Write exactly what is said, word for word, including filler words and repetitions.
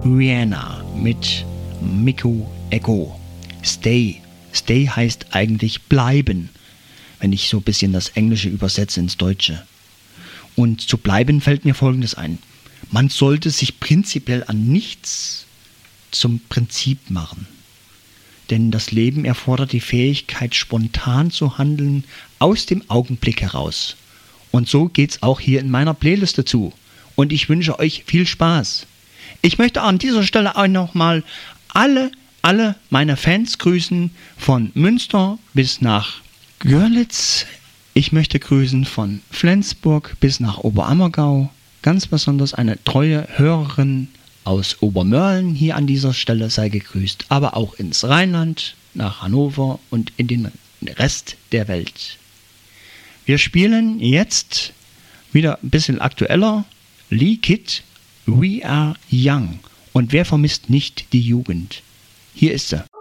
Rihanna mit Miku Echo. Stay. Stay heißt eigentlich bleiben, wenn ich so ein bisschen das Englische übersetze ins Deutsche. Und zu bleiben fällt mir Folgendes ein. Man sollte sich prinzipiell an nichts zum Prinzip machen. Denn das Leben erfordert die Fähigkeit, spontan zu handeln, aus dem Augenblick heraus. Und so geht's auch hier in meiner Playlist dazu. Und ich wünsche euch viel Spaß. Ich möchte an dieser Stelle auch nochmal alle, alle meine Fans grüßen, von Münster bis nach Görlitz. Ich möchte grüßen von Flensburg bis nach Oberammergau. Ganz besonders eine treue Hörerin aus Obermörlen hier an dieser Stelle sei gegrüßt, aber auch ins Rheinland, nach Hannover und in den Rest der Welt. Wir spielen jetzt wieder ein bisschen aktueller Lee Kidd, We Are Young. Und wer vermisst nicht die Jugend? Hier ist sie.